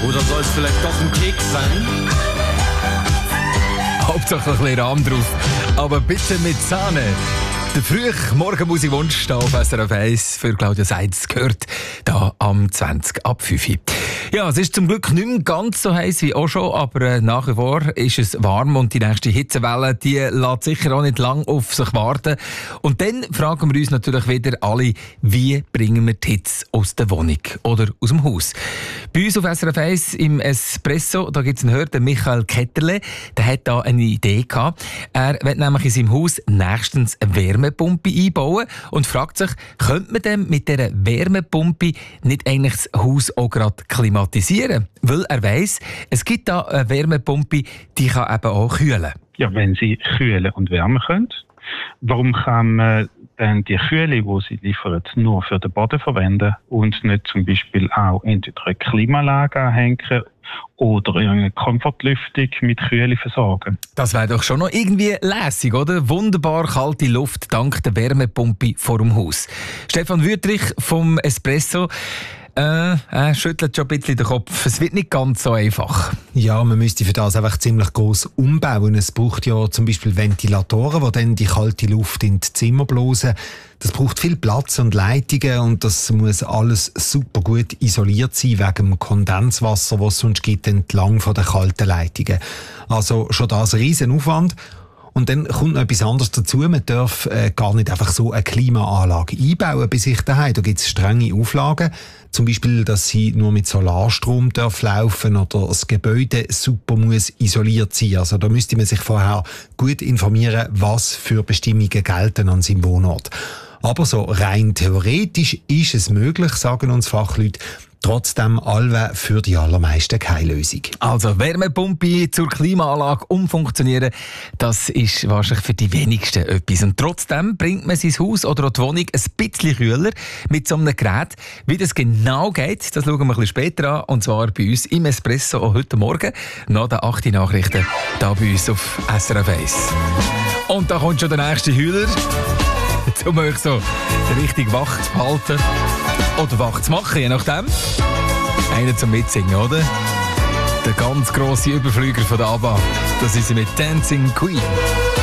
Oder soll es vielleicht doch ein Keks sein? Hauptsache ein bisschen Rahm drauf. Aber bitte mit Sahne. Der frühe Morgenmusikwunsch hier auf SRF 1 für Claudia Seitz gehört da am 20 ab 5 Uhr. Ja, es ist zum Glück nicht mehr ganz so heiß wie auch schon, aber nach wie vor ist es warm und die nächste Hitzewelle, die lässt sicher auch nicht lang auf sich warten. Und dann fragen wir uns natürlich wieder alle, wie bringen wir die Hitze aus der Wohnung oder aus dem Haus? Bei uns auf SRF 1 im Espresso, da gibt es einen Hörer, den Michael Ketterle, der hat da eine Idee gehabt. Er will nämlich in seinem Haus nächstens eine Wärmepumpe einbauen und fragt sich, könnte man denn mit dieser Wärmepumpe nicht eigentlich das Haus auch gerade klimatisieren? Weil er weiss, es gibt da eine Wärmepumpe, die kann eben auch kühlen. Ja, wenn sie kühlen und wärmen können, warum kann man dann die Kühle, die sie liefern, nur für den Boden verwenden und nicht zum Beispiel auch entweder eine Klimaanlage anhängen oder eine Komfortlüftung mit Kühle versorgen? Das wäre doch schon noch irgendwie lässig, oder? Wunderbar kalte Luft dank der Wärmepumpe vor dem Haus. Stefan Wüthrich vom Espresso schüttelt schon ein bisschen den Kopf. Es wird nicht ganz so einfach. Ja, man müsste für das einfach ziemlich gross umbauen. Es braucht ja zum Beispiel Ventilatoren, die dann die kalte Luft in die Zimmer blasen. Das braucht viel Platz und Leitungen und das muss alles super gut isoliert sein wegen dem Kondenswasser, das es sonst gibt entlang von den kalten Leitungen. Also schon das ein riesen Aufwand. Und dann kommt noch etwas anderes dazu. Man darf gar nicht einfach so eine Klimaanlage einbauen bei sich daheim. Da gibt es strenge Auflagen. Zum Beispiel, dass sie nur mit Solarstrom darf laufen oder das Gebäude super muss isoliert sein. Also da müsste man sich vorher gut informieren, was für Bestimmungen gelten an seinem Wohnort. Aber so rein theoretisch ist es möglich, sagen uns Fachleute. Trotzdem allwe für die allermeisten keine Lösung. Also Wärmepumpe zur Klimaanlage umfunktionieren, das ist wahrscheinlich für die wenigsten etwas. Und trotzdem bringt man sein Haus oder auch die Wohnung ein bisschen kühler mit so einem Gerät. Wie das genau geht, das schauen wir ein bisschen später an. Und zwar bei uns im Espresso auch heute Morgen nach den 8 Nachrichten hier bei uns auf SRF 1. Und da kommt schon der nächste Heuler, um euch so richtig wach zu behalten. Oder wach zu machen, je nachdem. Einer zum Mitsingen, oder? Der ganz grosse Überflüger von der ABBA. Das ist sie mit Dancing Queen.